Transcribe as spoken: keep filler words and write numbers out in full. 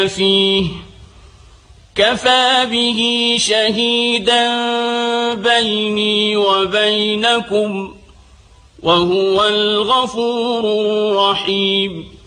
فيه كفى به شهيدا بيني وبينكم وهو الغفور الرحيم.